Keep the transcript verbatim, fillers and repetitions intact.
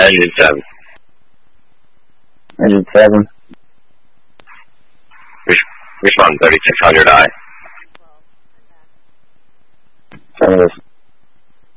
engine seven. Engine seven. Respond thirty-six hundred I. Affirmative.